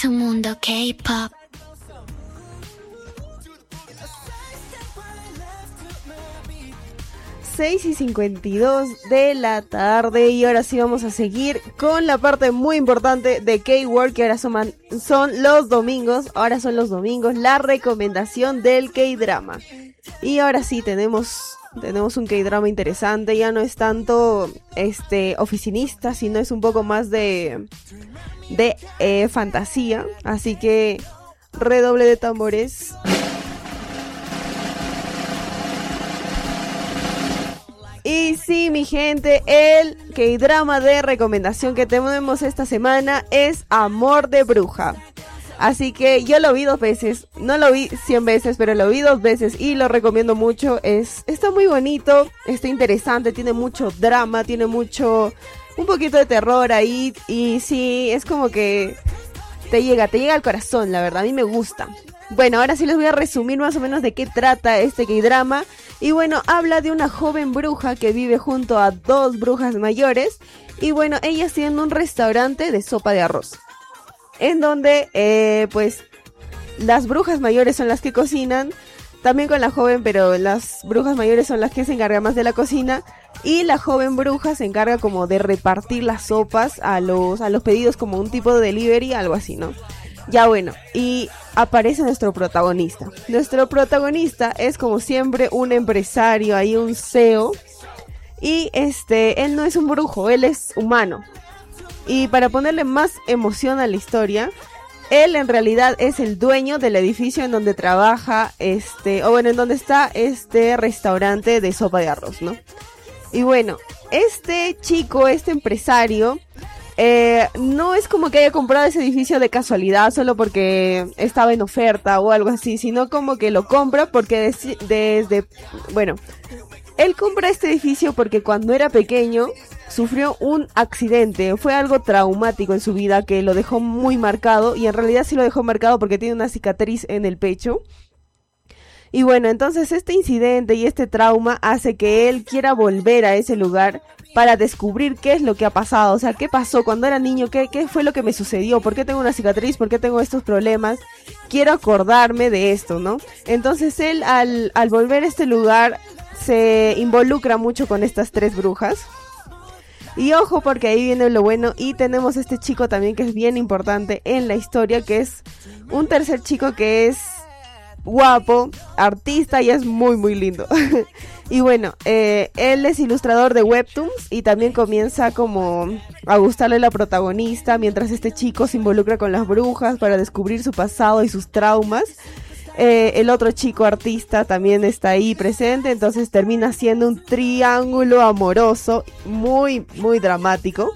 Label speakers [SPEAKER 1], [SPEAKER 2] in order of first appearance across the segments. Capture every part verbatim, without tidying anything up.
[SPEAKER 1] tu mundo K-pop.
[SPEAKER 2] seis y cincuenta y dos de la tarde y ahora sí vamos a seguir con la parte muy importante de K-World, que ahora son, son los domingos, ahora son los domingos, la recomendación del K-Drama. Y ahora sí tenemos, tenemos un K-Drama interesante, ya no es tanto este oficinista, sino es un poco más de, de eh, fantasía, así que redoble de tambores. Y sí, mi gente, el K-drama de recomendación que tenemos esta semana es Amor de Bruja. Así que yo lo vi dos veces, no lo vi cien veces, pero lo vi dos veces y lo recomiendo mucho. Es, está muy bonito, está interesante, tiene mucho drama, tiene mucho, un poquito de terror ahí. Y sí, es como que te llega, te llega al corazón, la verdad, a mí me gusta. Bueno, ahora sí les voy a resumir más o menos de qué trata este K-drama. Y bueno, habla de una joven bruja que vive junto a dos brujas mayores. Y bueno, ellas tienen un restaurante de sopa de arroz, en donde eh, pues las brujas mayores son las que cocinan, también con la joven, pero las brujas mayores son las que se encargan más de la cocina. Y la joven bruja se encarga como de repartir las sopas a los, a los pedidos, como un tipo de delivery, algo así, ¿no? Ya bueno, y aparece nuestro protagonista. Nuestro protagonista es como siempre un empresario, ahí un C E O. Y este, él no es un brujo, él es humano. Y para ponerle más emoción a la historia, él en realidad es el dueño del edificio en donde trabaja, este, o bueno, en donde está este restaurante de sopa de arroz, ¿no? Y bueno, este chico, este empresario, Eh, no es como que haya comprado ese edificio de casualidad solo porque estaba en oferta o algo así, sino como que lo compra porque desde, desde, bueno, él compra este edificio porque cuando era pequeño sufrió un accidente, fue algo traumático en su vida que lo dejó muy marcado, y en realidad sí lo dejó marcado porque tiene una cicatriz en el pecho. Y bueno, entonces este incidente y este trauma hace que él quiera volver a ese lugar para descubrir qué es lo que ha pasado, o sea, qué pasó cuando era niño, qué, qué fue lo que me sucedió, por qué tengo una cicatriz, por qué tengo estos problemas, quiero acordarme de esto, ¿no? Entonces él al, al volver a este lugar se involucra mucho con estas tres brujas. Y ojo, porque ahí viene lo bueno, y tenemos este chico también que es bien importante en la historia, que es un tercer chico que es guapo, artista y es muy muy lindo. Y bueno, eh, él es ilustrador de webtoons y también comienza como a gustarle la protagonista mientras este chico se involucra con las brujas para descubrir su pasado y sus traumas. Eh, el otro chico artista también está ahí presente, entonces termina siendo un triángulo amoroso muy muy dramático.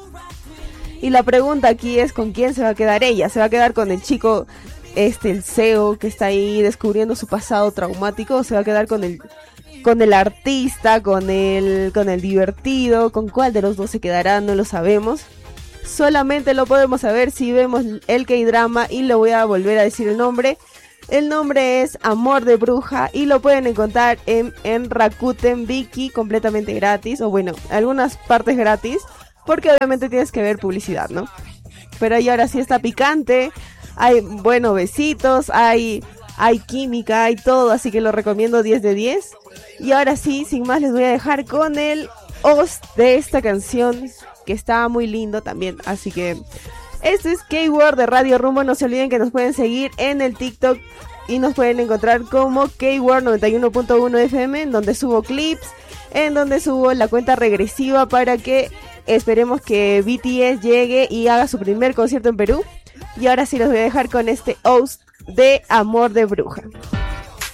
[SPEAKER 2] Y la pregunta aquí es con quién se va a quedar ella. ¿Se va a quedar con el chico, este, el C E O que está ahí descubriendo su pasado traumático, o se va a quedar con el con el artista, con el con el divertido? ¿Con cuál de los dos se quedará? No lo sabemos. Solamente lo podemos saber si vemos el K-drama, y le voy a volver a decir el nombre. El nombre es Amor de Bruja y lo pueden encontrar en, en Rakuten Viki completamente gratis, o bueno, algunas partes gratis, porque obviamente tienes que ver publicidad, ¿no? Pero ahí ahora sí está picante, hay, bueno, besitos, hay, hay química, hay todo, así que lo recomiendo diez de diez. Y ahora sí, sin más, les voy a dejar con el host de esta canción, que está muy lindo también, así que esto es K-Word de Radio Rumbo. No se olviden que nos pueden seguir en el TikTok y nos pueden encontrar como K-Word noventa y uno punto uno F M, en donde subo clips, en donde subo la cuenta regresiva para que esperemos que B T S llegue y haga su primer concierto en Perú. Y ahora sí los voy a dejar con este host de Amor de Bruja.